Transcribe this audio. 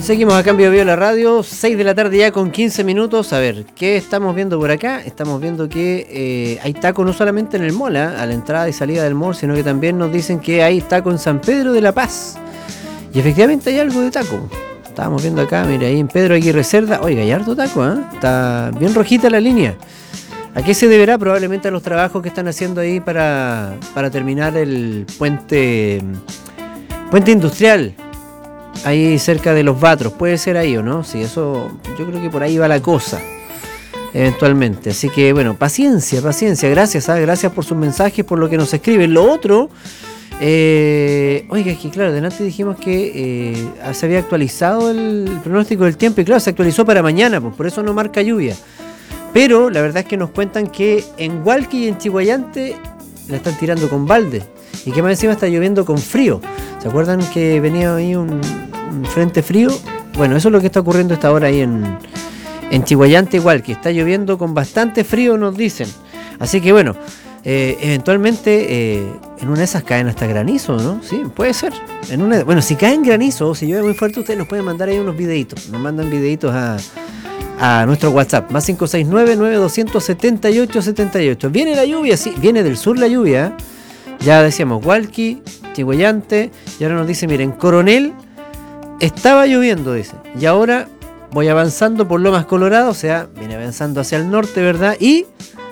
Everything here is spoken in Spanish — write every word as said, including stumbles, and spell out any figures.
Seguimos a Cambio de Vía la radio, seis de la tarde ya con quince minutos. A ver, ¿qué estamos viendo por acá? Estamos viendo que eh, hay taco no solamente en el mall, ¿eh? A la entrada y salida del mall, sino que también nos dicen que hay taco en San Pedro de la Paz. Y efectivamente hay algo de taco. Estábamos viendo acá, mire, ahí en Pedro Aguirre Cerda. Oiga, hay harto taco, ¿eh? Está bien rojita la línea. ¿A qué se deberá? Probablemente a los trabajos que están haciendo ahí para, para terminar el puente, puente industrial. Ahí cerca de los Batros, puede ser ahí o no, sí, eso yo creo que por ahí va la cosa, eventualmente. Así que bueno, paciencia, paciencia, gracias, ¿eh? Gracias por sus mensajes, por lo que nos escriben. Lo otro, eh, oiga, es que claro, delante dijimos que eh, se había actualizado el pronóstico del tiempo y claro, se actualizó para mañana, pues por eso no marca lluvia. Pero la verdad es que nos cuentan que en Hualqui y en Chihuayante la están tirando con balde y que más encima está lloviendo con frío. ¿Se acuerdan que venía ahí un, un frente frío? Bueno, eso es lo que está ocurriendo a esta hora ahí en, en Chihuayante, igual, que está lloviendo con bastante frío, nos dicen. Así que bueno, eh, eventualmente eh, en una de esas caen hasta granizo, ¿no? Sí, puede ser. En una, bueno, si caen granizo o si llueve muy fuerte, ustedes nos pueden mandar ahí unos videitos. Nos mandan videitos a, a nuestro WhatsApp, más cinco seis nueve, nueve dos siete ocho siete ocho. Viene la lluvia, sí, viene del sur la lluvia, ¿eh? Ya decíamos, Hualqui, Chihuayante, y ahora nos dice, miren, Coronel estaba lloviendo, dice, y ahora voy avanzando por Lomas Colorado, o sea, viene avanzando hacia el norte, ¿verdad? Y